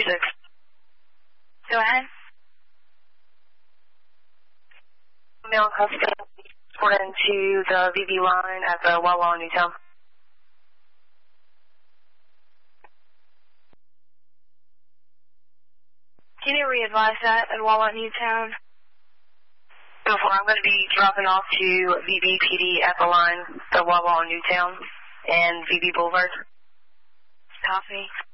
226. Go ahead. Male custody transported into the VB line at the Wawa in Newtown. Can you re-advise that at Wawa Newtown? I'm going to be dropping off to VB PD at the line, the Wawa in Newtown, and VB Boulevard. Copy.